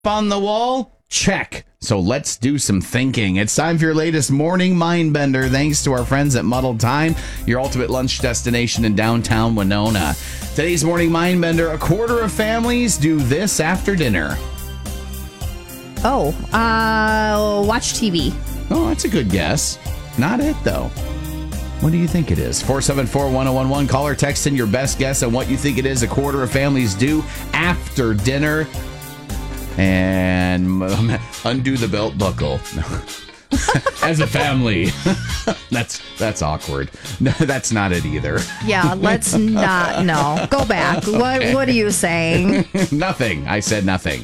on the wall? Check. So let's do some thinking. It's time for your latest morning mind bender. Thanks to our friends at Muddled Time, your ultimate lunch destination in downtown Winona. Today's morning mind bender: a quarter of families do this after dinner. Watch TV. Oh, that's a good guess. Not it, though. What do you think it is? 474-1011. Call or text in your best guess on what you think it is a quarter of families do after dinner. And undo the belt buckle. As a family. That's awkward. That's not it either. Yeah, let's not. No, go back. What are you saying? Nothing. I said nothing.